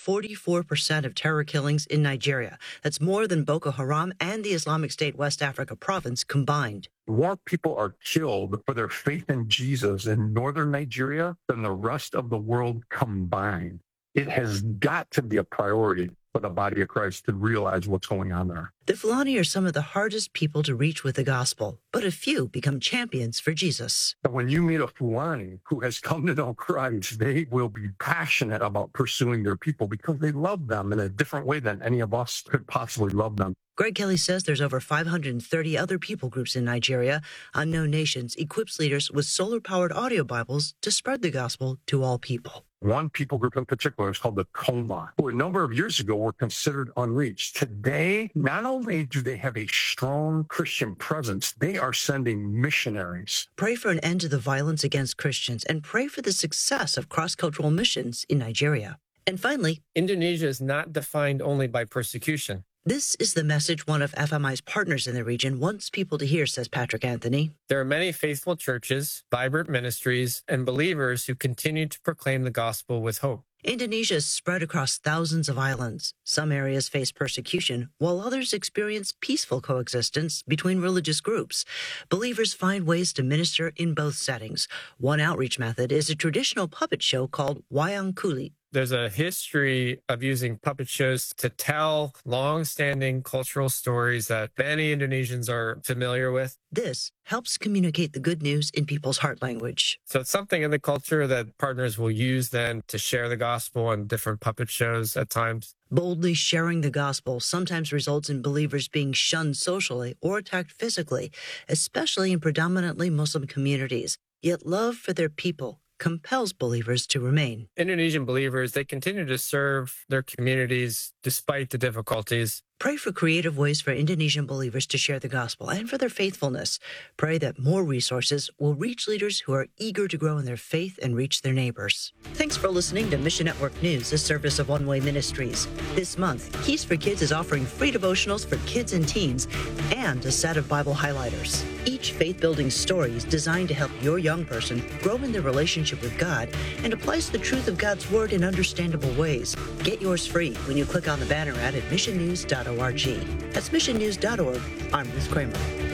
44% of terror killings in Nigeria. That's more than Boko Haram and the Islamic State West Africa province combined. More people are killed for their faith in Jesus in northern Nigeria than the rest of the world combined. It has got to be a priority for the body of Christ to realize what's going on there. The Fulani are some of the hardest people to reach with the gospel, but a few become champions for Jesus. And when you meet a Fulani who has come to know Christ, they will be passionate about pursuing their people because they love them in a different way than any of us could possibly love them. Greg Kelly says there's over 530 other people groups in Nigeria. Unknown Nations equips leaders with solar-powered audio Bibles to spread the gospel to all people. One people group in particular is called the Koma, who a number of years ago were considered unreached. Today, not only do they have a strong Christian presence, they are sending missionaries. Pray for an end to the violence against Christians and pray for the success of cross-cultural missions in Nigeria. And finally, Indonesia is not defined only by persecution. This is the message one of FMI's partners in the region wants people to hear, says Patrick Anthony. There are many faithful churches, vibrant ministries, and believers who continue to proclaim the gospel with hope. Indonesia is spread across thousands of islands. Some areas face persecution, while others experience peaceful coexistence between religious groups. Believers find ways to minister in both settings. One outreach method is a traditional puppet show called Wayang Kulit. There's a history of using puppet shows to tell long-standing cultural stories that many Indonesians are familiar with. This helps communicate the good news in people's heart language. So it's something in the culture that partners will use then to share the gospel on different puppet shows at times. Boldly sharing the gospel sometimes results in believers being shunned socially or attacked physically, especially in predominantly Muslim communities. Yet love for their people compels believers to remain. Indonesian believers, they continue to serve their communities despite the difficulties. Pray for creative ways for Indonesian believers to share the gospel and for their faithfulness. Pray that more resources will reach leaders who are eager to grow in their faith and reach their neighbors. Thanks for listening to Mission Network News, a service of One Way Ministries. This month, Keys for Kids is offering free devotionals for kids and teens and a set of Bible highlighters. Each faith-building story is designed to help your young person grow in their relationship with God and applies the truth of God's Word in understandable ways. Get yours free when you click on the banner ad at missionnews.org. That's missionnews.org. I'm Ruth Kramer.